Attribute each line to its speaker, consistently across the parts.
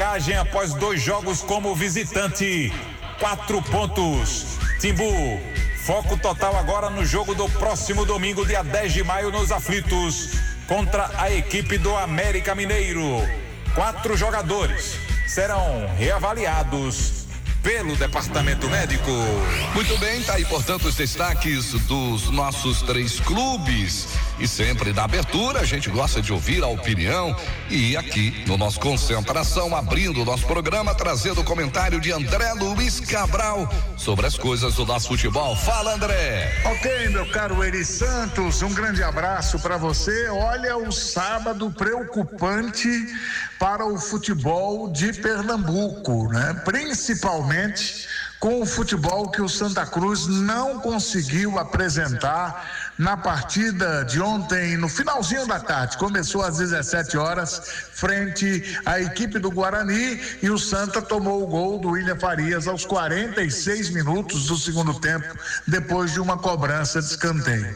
Speaker 1: bagagem após 2 jogos como visitante. 4 pontos. Timbu, foco total agora no jogo do próximo domingo, dia 10 de maio, nos Aflitos, contra a equipe do América Mineiro. 4 jogadores serão reavaliados pelo departamento médico.
Speaker 2: Muito bem, tá aí, portanto, os destaques dos nossos 3 clubes. E sempre na abertura a gente gosta de ouvir a opinião, e aqui no nosso Concentração, abrindo o nosso programa, trazendo o comentário de André Luiz Cabral sobre as coisas do nosso futebol. Fala, André.
Speaker 3: Ok, meu caro Eri Santos, um grande abraço para você. Olha, o sábado preocupante para o futebol de Pernambuco, né? Principalmente com o futebol que o Santa Cruz não conseguiu apresentar na partida de ontem, no finalzinho da tarde. Começou às 17 horas, frente à equipe do Guarani, e o Santa tomou o gol do William Farias aos 46 minutos do segundo tempo, depois de uma cobrança de escanteio.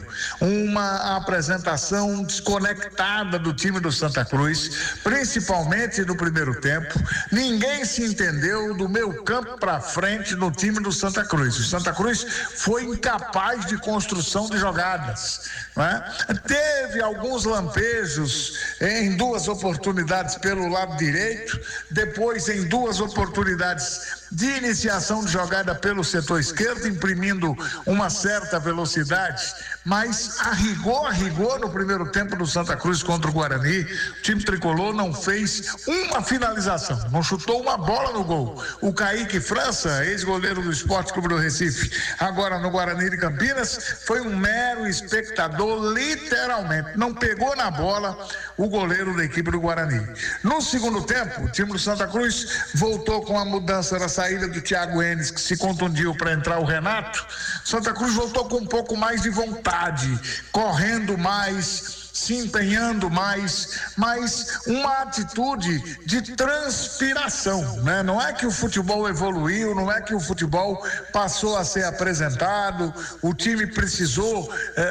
Speaker 3: Uma apresentação desconectada do time do Santa Cruz, principalmente no primeiro tempo. Ninguém se entendeu do meio campo para frente no time do Santa Cruz. O Santa Cruz foi incapaz de construção de jogadas, né? Teve alguns lampejos em 2 oportunidades pelo lado direito, depois em 2 oportunidades de iniciação de jogada pelo setor esquerdo, imprimindo uma certa velocidade, mas a rigor no primeiro tempo do Santa Cruz contra o Guarani, o time tricolor não fez uma finalização, não chutou uma bola no gol. O Kaique França, ex-goleiro do Esporte Clube do Recife, agora no Guarani de Campinas, foi um mero espectador, literalmente, não pegou na bola o goleiro da equipe do Guarani. No segundo tempo, o time do Santa Cruz voltou com a mudança da saída do Thiago Enes, que se contundiu para entrar o Renato. Santa Cruz voltou com um pouco mais de vontade, correndo mais, se empenhando mais, mas uma atitude de transpiração, né? Não é que o futebol evoluiu, não é que o futebol passou a ser apresentado, o time precisou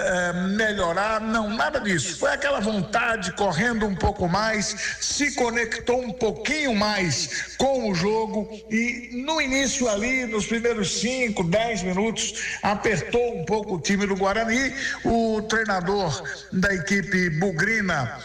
Speaker 3: melhorar, não, nada disso. Foi aquela vontade, correndo um pouco mais, se conectou um pouquinho mais com o jogo, e no início ali, nos primeiros 5, 10 minutos, apertou um pouco o time do Guarani. O treinador da equipe Bugrina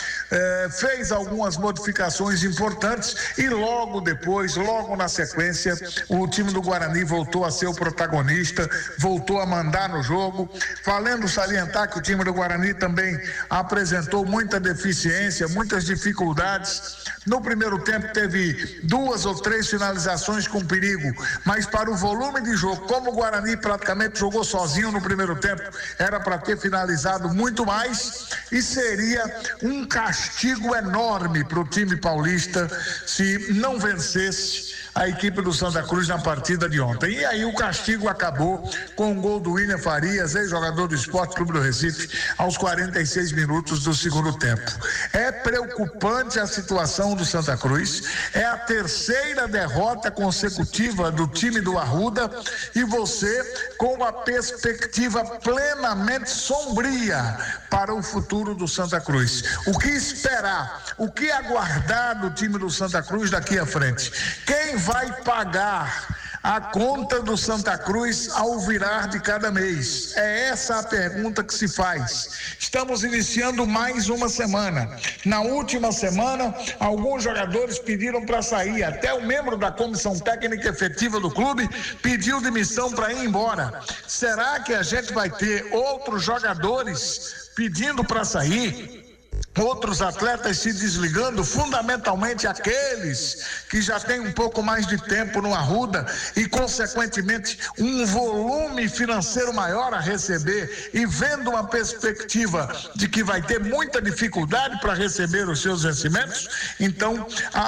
Speaker 3: fez algumas modificações importantes, e logo depois, logo na sequência, o time do Guarani voltou a ser o protagonista, voltou a mandar no jogo. Valendo salientar que o time do Guarani também apresentou muita deficiência, muitas dificuldades. No primeiro tempo teve 2 ou 3 finalizações com perigo, mas para o volume de jogo, como o Guarani praticamente jogou sozinho no primeiro tempo, era para ter finalizado muito mais, e seria um castigo enorme para o time paulista se não vencesse a equipe do Santa Cruz na partida de ontem. E aí o castigo acabou com o gol do William Farias, ex-jogador do Esporte Clube do Recife, aos 46 minutos do segundo tempo. É preocupante a situação do Santa Cruz, é a 3ª derrota consecutiva do time do Arruda, e você com uma perspectiva plenamente sombria para o futuro do Santa Cruz. O que esperar? O que aguardar do time do Santa Cruz daqui à frente? Quem vai pagar a conta do Santa Cruz ao virar de cada mês? É essa a pergunta que se faz. Estamos iniciando mais uma semana. Na última semana, alguns jogadores pediram para sair. Até o membro da comissão técnica efetiva do clube pediu demissão para ir embora. Será que a gente vai ter outros jogadores pedindo para sair? Outros atletas se desligando, fundamentalmente aqueles que já têm um pouco mais de tempo no Arruda e, consequentemente, um volume financeiro maior a receber, e vendo uma perspectiva de que vai ter muita dificuldade para receber os seus vencimentos. Então,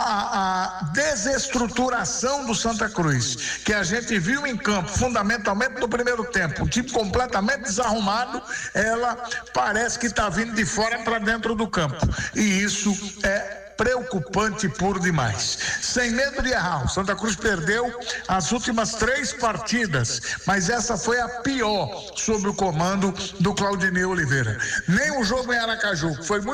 Speaker 3: a desestruturação do Santa Cruz, que a gente viu em campo, fundamentalmente no primeiro tempo, um time completamente desarrumado, ela parece que está vindo de fora para dentro do campo, e isso é preocupante por demais. Sem medo de errar, o Santa Cruz perdeu as últimas 3 partidas, mas essa foi a pior sob o comando do Claudinei Oliveira. Nem o jogo em Aracaju, que foi muito